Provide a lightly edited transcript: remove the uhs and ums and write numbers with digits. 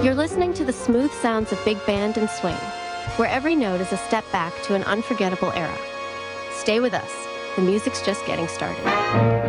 You're listening to the smooth sounds of big band and swing, where every note is a step back to an unforgettable era. Stay with us. The music's just getting started.